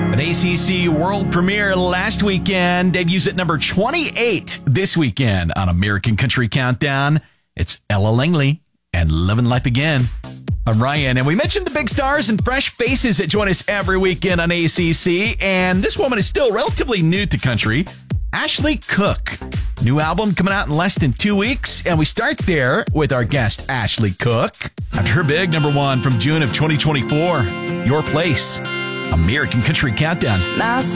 An ACC world premiere last weekend, debuts at number 28 this weekend on American Country Countdown. It's Ella Langley and Living Life Again. I'm Ryan, and we mentioned the big stars and fresh faces that join us every weekend on ACC, and this woman is still relatively new to country, Ashley Cooke. New album coming out in less than 2 weeks, and we start there with our guest, Ashley Cooke. After her big number one from June of 2024, Your Place. American Country Countdown. Last